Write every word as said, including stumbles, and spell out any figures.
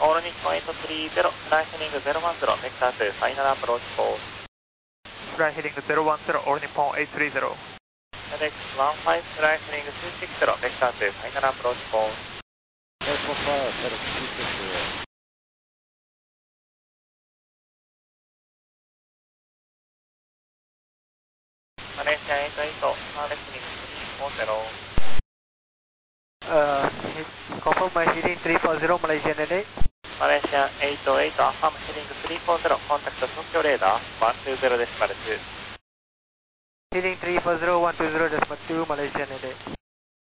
All Nippon eight three zero, fly heading zero one zero, vector to final approach course. Fly heading zero one zero, All Nippon eight three zero. FedEx one five, fly heading two six zero, vector to final approach course. eight four five, FedEx two six zero. Malaysia eight eight, fly heading three four zero. Uh, confirm my heading three four zero, Malaysian eight. Malaysia eight eight, affirm heading three four zero, contact Tokyo radar one two zero decimal two. Heading three four zero, one two zero decimal two, Malaysian eight eight.